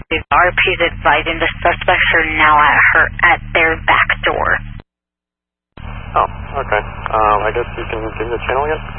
RP's advising the suspects are now at their back door. Oh, okay. I guess you can give me the channel again?